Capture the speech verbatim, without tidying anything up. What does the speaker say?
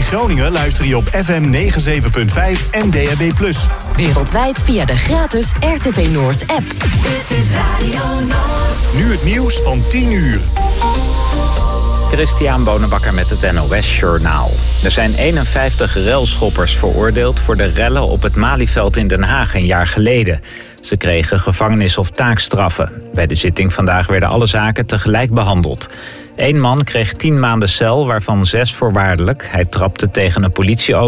Groningen luister je op F M negenenzeventig punt vijf en D A B plus. Wereldwijd via de gratis R T V Noord app. Dit is Radio Noord. Nu het nieuws van tien uur. Christian Bonenbakker met het N O S Journaal. Er zijn eenenvijftig relschoppers veroordeeld voor de rellen op het Malieveld in Den Haag een jaar geleden. Ze kregen gevangenis- of taakstraffen. Bij de zitting vandaag werden alle zaken tegelijk behandeld. Eén man kreeg tien maanden cel, waarvan zes voorwaardelijk. Hij trapte tegen een politieauto